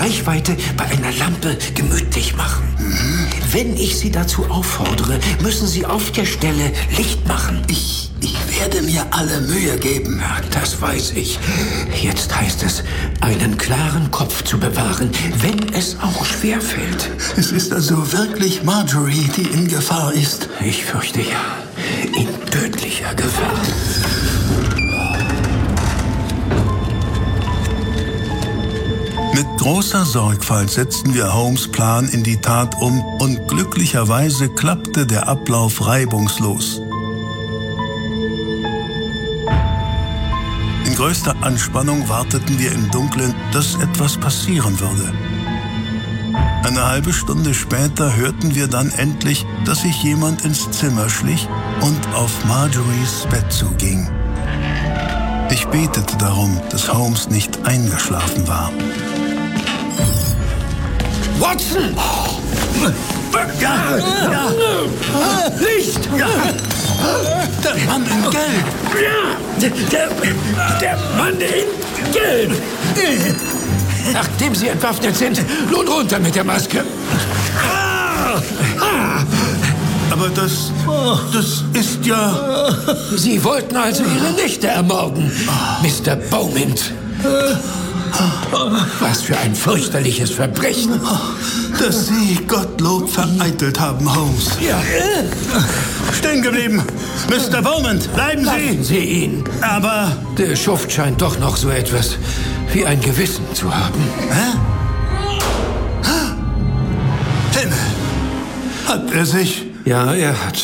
Reichweite bei einer Lampe gemütlich machen. Wenn ich Sie dazu auffordere, müssen Sie auf der Stelle Licht machen. Ich werde mir alle Mühe geben. Ja, das weiß ich. Jetzt heißt es, einen klaren Kopf zu bewahren, wenn es auch schwerfällt. Es ist also wirklich Marjorie, die in Gefahr ist. Ich fürchte ja, in tödlicher Gefahr. Mit großer Sorgfalt setzten wir Holmes' Plan in die Tat um und glücklicherweise klappte der Ablauf reibungslos. In größter Anspannung warteten wir im Dunkeln, dass etwas passieren würde. Eine halbe Stunde später hörten wir dann endlich, dass sich jemand ins Zimmer schlich und auf Marjories Bett zuging. Ich betete darum, dass Holmes nicht eingeschlafen war. Watson! Ja. Licht! Ja. Der Mann in Gelb! Ja, der Mann in Gelb! Nachdem Sie entwaffnet sind, nun runter mit der Maske! Aber das ist ja... Sie wollten also Ihre Nichte ermorden, Mr. Beaumont. Was für ein fürchterliches Verbrechen. Dass Sie Gottlob vereitelt haben, Holmes. Ja. Stehen geblieben. Mr. Beaumont, bleiben Sie. Lassen Sie ihn. Aber... Der Schuft scheint doch noch so etwas wie ein Gewissen zu haben. Hä? Himmel. Hat er sich... Ja, er hat.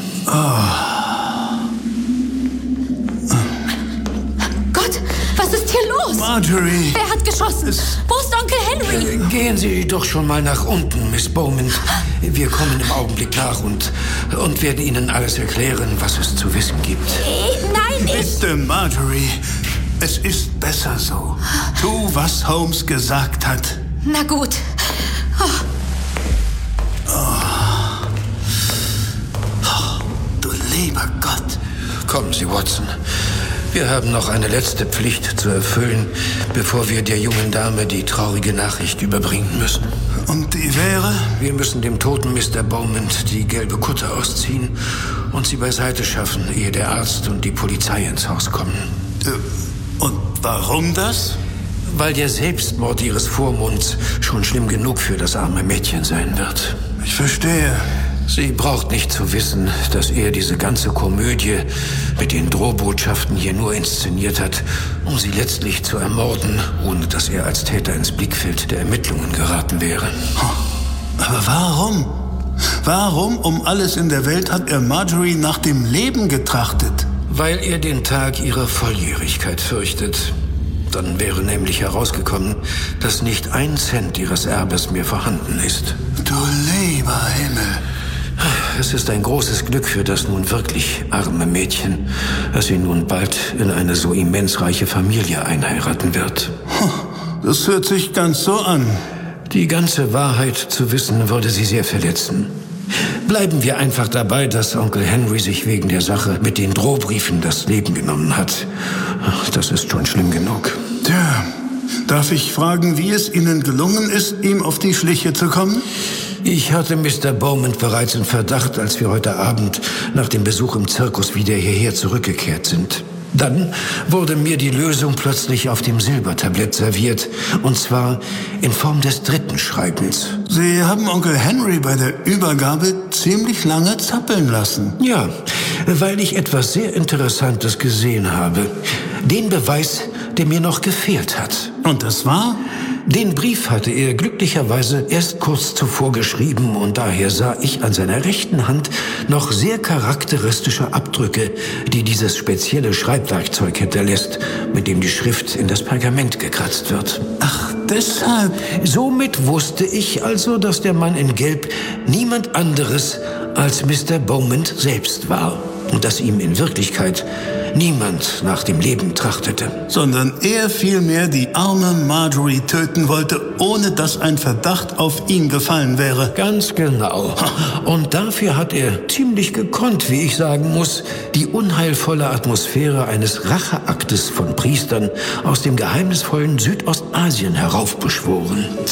Gott, was ist hier los? Marjorie. Wer hat geschossen? Wo ist Onkel Henry? Gehen Sie doch schon mal nach unten, Miss Beaumont. Wir kommen im Augenblick nach und werden Ihnen alles erklären, was es zu wissen gibt. Nein, Bitte, Marjorie. Es ist besser so. Tu, was Holmes gesagt hat. Na gut. Du lieber Gott. Kommen Sie, Watson. Wir haben noch eine letzte Pflicht zu erfüllen, bevor wir der jungen Dame die traurige Nachricht überbringen müssen. Und die wäre? Wir müssen dem toten Mr. Beaumont die gelbe Kutte ausziehen und sie beiseite schaffen, ehe der Arzt und die Polizei ins Haus kommen. Und warum das? Weil der Selbstmord Ihres Vormunds schon schlimm genug für das arme Mädchen sein wird. Ich verstehe. Sie braucht nicht zu wissen, dass er diese ganze Komödie mit den Drohbotschaften hier nur inszeniert hat, um sie letztlich zu ermorden, ohne dass er als Täter ins Blickfeld der Ermittlungen geraten wäre. Aber warum? Warum um alles in der Welt hat er Marjorie nach dem Leben getrachtet? Weil er den Tag ihrer Volljährigkeit fürchtet. Dann wäre nämlich herausgekommen, dass nicht ein Cent ihres Erbes mehr vorhanden ist. Du lieber Himmel. Es ist ein großes Glück für das nun wirklich arme Mädchen, dass sie nun bald in eine so immens reiche Familie einheiraten wird. Das hört sich ganz so an. Die ganze Wahrheit zu wissen, würde sie sehr verletzen. Bleiben wir einfach dabei, dass Onkel Henry sich wegen der Sache mit den Drohbriefen das Leben genommen hat. Das ist schon schlimm genug. Tja, darf ich fragen, wie es Ihnen gelungen ist, ihm auf die Schliche zu kommen? Ich hatte Mr. Beaumont bereits in Verdacht, als wir heute Abend nach dem Besuch im Zirkus wieder hierher zurückgekehrt sind. Dann wurde mir die Lösung plötzlich auf dem Silbertablett serviert, und zwar in Form des dritten Schreibens. Sie haben Onkel Henry bei der Übergabe ziemlich lange zappeln lassen. Ja, weil ich etwas sehr Interessantes gesehen habe. Den Beweis, der mir noch gefehlt hat. Und das war? Den Brief hatte er glücklicherweise erst kurz zuvor geschrieben und daher sah ich an seiner rechten Hand noch sehr charakteristische Abdrücke, die dieses spezielle Schreibwerkzeug hinterlässt, mit dem die Schrift in das Pergament gekratzt wird. Ach, deshalb. Somit wusste ich also, dass der Mann in Gelb niemand anderes als Mr. Beaumont selbst war und dass ihm in Wirklichkeit niemand nach dem Leben trachtete. Sondern er vielmehr die arme Marjorie töten wollte, ohne dass ein Verdacht auf ihn gefallen wäre. Ganz genau. Und dafür hat er ziemlich gekonnt, wie ich sagen muss, die unheilvolle Atmosphäre eines Racheaktes von Priestern aus dem geheimnisvollen Südostasien heraufbeschworen.